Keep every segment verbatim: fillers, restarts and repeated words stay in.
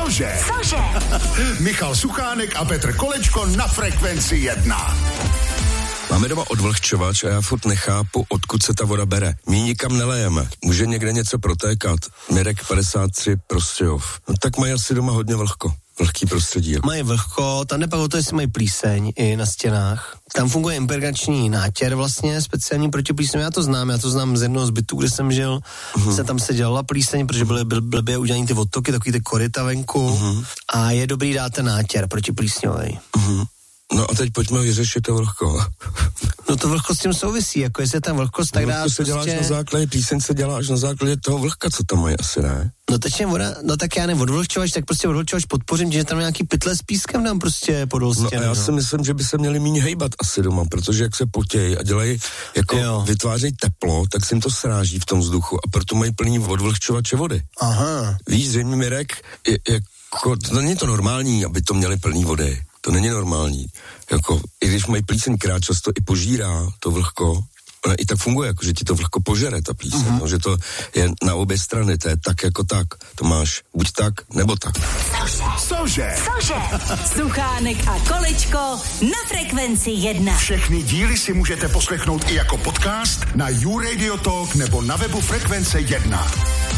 Cože? Cože? Michal Suchánek a Petr Kolečko na Frekvenci jedna. Máme doma odvlhčovač a já furt nechápu, odkud se ta voda bere. My nikam nelejeme. Může někde něco protékat. Mirek padesát tři Prostějov. No tak mají asi doma hodně vlhko. Vlhký prostředí. Jako. Mají vlhko, tam nepadlo to, jestli mají plíseň i na stěnách. Tam funguje impregnační nátěr vlastně, speciální proti plísni. Já to znám, já to znám z jednoho z bytů, kde jsem žil. Uh-huh. Se tam se dělala plíseň, protože byly byl, blbě udělaný ty odtoky, takový ty koryta venku. Uh-huh. A je dobrý dát ten nátěr proti plísňovej. Uh-huh. No a teď pojďme vyřešit to vlhko. No to vlhko s tím souvisí, jako jestli je tam vlhkost, tak dá se děláš prostě... na základě, plíseň se dělá až na základě toho vlhka, co tam mají asi, ne? No teď voda, no tak já neodvlhčovač, tak prostě odvlhčovač podpořím, že tam nějaký pytle s pískem dám prostě podol stěnu. No a já no. si myslím, že by se měli méně hejbat asi doma, protože jak se potějí a dělají, jako jo. vytvářejí teplo, tak se jim to sráží v tom vzduchu a proto mají plný odvlhčovače vody. Aha. Víš, zřejmě Mirek, je, jako, to není to normální, aby to měli plný vody. To není normální. Jako, i když mají plíseň, která často i požírá to vlhko, ona i tak funguje, jako, že ti to vlhko požere, ta plíseň, uh-huh. no, že to je na obě strany, to je tak jako tak. To máš buď tak, nebo tak. Cože? Cože? Suchánek a Kolečko na Frekvenci jedna. Všechny díly si můžete poslechnout i jako podcast na YouRadio Talk nebo na webu Frekvence jedna.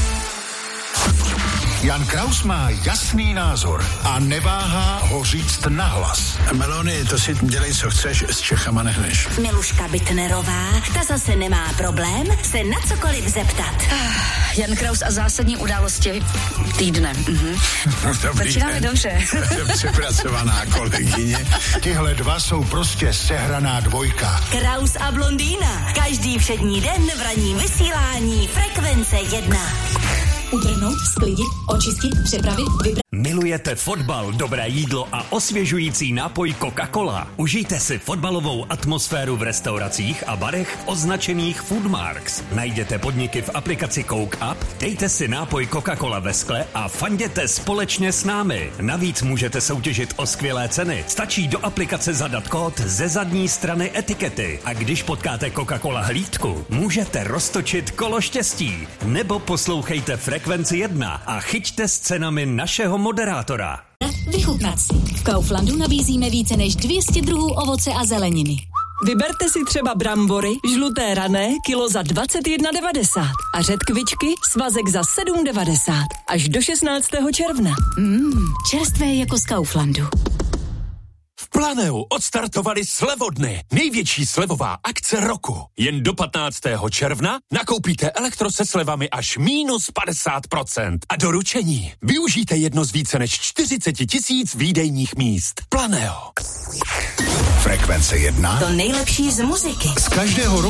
Jan Kraus má jasný názor a neváhá ho říct nahlas. Melony, to si dělej, co chceš, s Čechama nehneš. Miluška Bitnerová, ta zase nemá problém se na cokoliv zeptat. Jan Kraus a zásadní události týdne. Mhm. Začínáme dobře. Přepracovaná kolegyně. Tihle dva jsou prostě sehraná dvojka. Kraus a blondýna. Každý všední den v ranním vysílání Frekvence jedna. Utrhnout, sklidit, očistit, přepravit, vybrat. Milujete fotbal, dobré jídlo a osvěžující nápoj Coca-Cola? Užijte si fotbalovou atmosféru v restauracích a barech označených Foodmarks. Najděte podniky v aplikaci Coke Up, dejte si nápoj Coca-Cola ve skle a fanděte společně s námi. Navíc můžete soutěžit o skvělé ceny. Stačí do aplikace zadat kód ze zadní strany etikety. A když potkáte Coca-Cola hlídku, můžete roztočit kolo štěstí. Nebo poslouchejte Frekvenci jedna a chyťte s cenami našeho moderátora. Vychutnat si. V Kauflandu nabízíme více než dvě stě druhů ovoce a zeleniny. Vyberte si třeba brambory, žluté rané, kilo za dvacet jedna devadesát a řetkvičky, svazek za sedm devadesát. Až do šestnáctého června. Mmm, čerstvé jako z Kauflandu. V Planeu odstartovali slevodny. Největší slevová akce roku. Jen do patnáctého června nakoupíte elektro se slevami až mínus padesát procent. A doručení využijte jedno z více než čtyřicet tisíc výdejních míst. Planeo. Frekvence jedna. To nejlepší z muziky. Z každého roku